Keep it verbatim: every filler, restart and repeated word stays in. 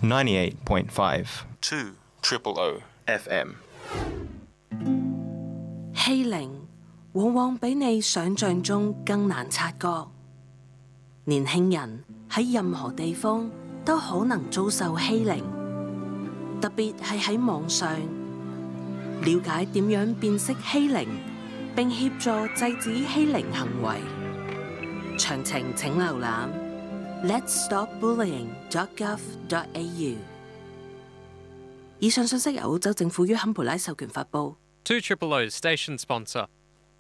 ninety-eight point five two triple O F M。 欺凌往往比你想象中更難察覺。年輕人喺任何地方都可能遭受欺凌，特別係喺網上。了解點樣辨識欺凌，並協助制止欺凌行為。詳情請瀏覽 lets stop bullying dot gov dot a u。以上信息由澳洲政府於坎培拉授權發布。 two triple O station sponsor.